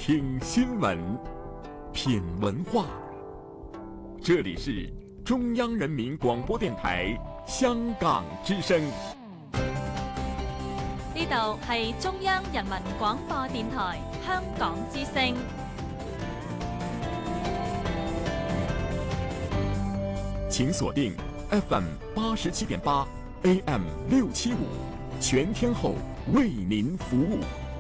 听新闻，品文化。这里是中央人民广播電台香港之聲。 呢度係中央人民廣播電台香港之聲。 請鎖定 FM 87.8 AM 675，全天候為您服務。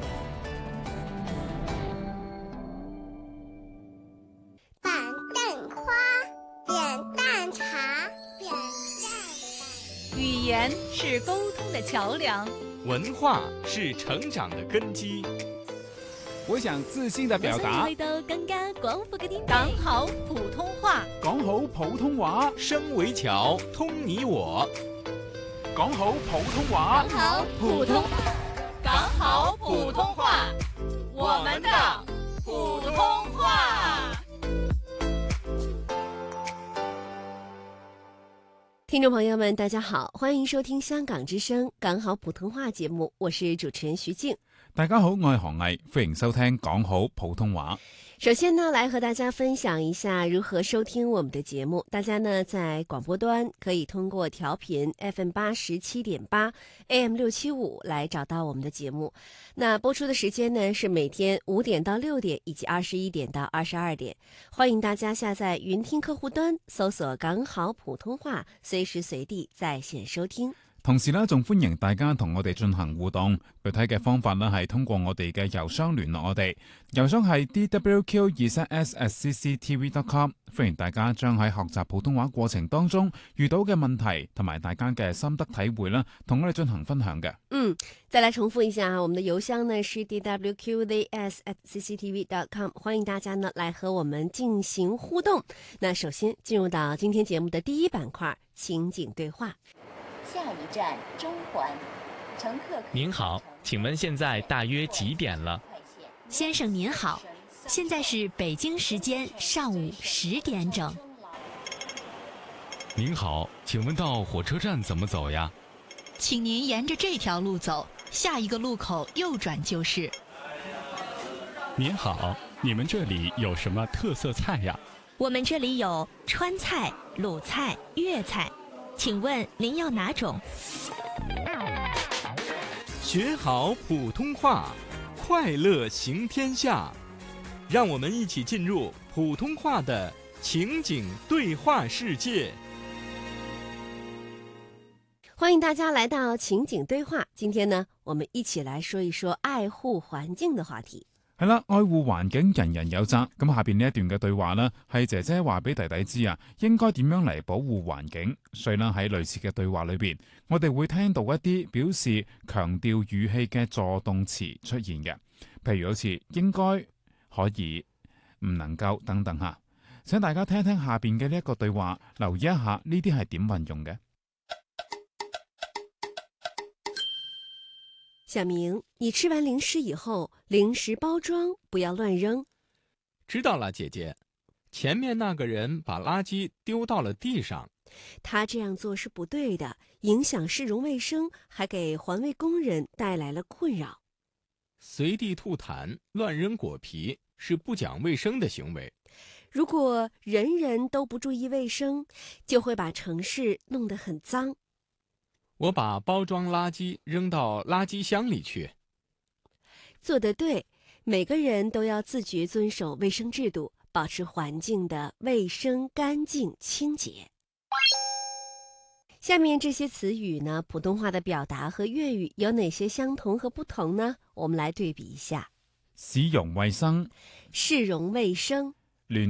板凳花，扁担茶，扁担。 語言是溝通的橋樑， 文化是成長的根基。 我想自信的表達， 去到更加廣闊嘅天地。講好普通話， 講好普通話， 聲為橋，通你我。 講好普通話， 講好普通，講好普通話，我們的普通話。 聽眾朋友們，大家好，歡迎收聽香港之聲講好普通話節目，我是主持人徐靜。 大家好，我係韓毅，歡迎收聽講好普通話。 首先呢，來和大家分享一下如何收聽我們的節目。大家呢在廣播端可以通過調頻 FM 87.8 AM 675來找到我們的節目。那播出的時間呢是每天5點到6點以及21點到22點。歡迎大家下載雲聽客戶端，搜索講好普通話，隨時隨地在線收聽。 同時呢，仲歡迎大家同我哋進行互動。具體嘅方法呢，係通過我哋嘅郵箱聯絡我哋，郵箱係 dwq23s@cctv.com。歡迎大家將喺學習普通話過程當中遇到嘅問題同埋大家嘅心得體會啦，同我哋進行分享嘅。 再來重複一下，我們的郵箱呢是 dwqs@cctv.com。歡迎大家呢來和我們進行互動。那首先進入到今天節目的第一板塊，情景對話。 下一站中環，乘客。 您好，請問現在大約幾點了？ 先生您好，現在是北京時間上午10點整。 您好，請問到火車站怎麼走呀？ 請您沿着這條路走，下一個路口右轉就是。 您好，你們這裡有什麼特色菜呀？ 我們這裡有川菜、魯菜、粵菜。請問您要哪種？ 學好普通話，快樂行天下。讓我們一起進入普通話的情景對話世界。 歡迎大家來到情景對話。今天呢，我們一起來說一說愛護環境的話題。 係啦，愛護環境人人有責。咁下邊呢一段嘅對話呢，係姐姐話俾弟弟知啊，應該點樣嚟保護環境。所以呢，喺類似嘅對話裏邊，我哋會聽到一啲表示強調語氣嘅助動詞出現嘅，譬如好似應該、可以、唔能夠等等吓。請大家聽聽下邊嘅呢一個對話，留意一下呢啲係點運用嘅。 小明，你吃完零食以後，零食包裝不要亂扔。 知道了，姐姐。前面那個人把垃圾丟到了地上。 他這樣做是不對的，影響市容衛生，還給環衛工人帶來了困擾。 隨地吐痰、亂扔果皮是不講衛生的行為。 如果人人都不注意衛生，就會把城市弄得很髒。 我把包裝垃圾扔到垃圾箱裡去。 做得對，每個人都要自覺遵守衛生制度，保持環境的衛生、乾淨、清潔。下面這些詞語呢，普通話的表達和粵語有哪些相同和不同呢？我們來對比一下。 市容衛生， 市容衛生，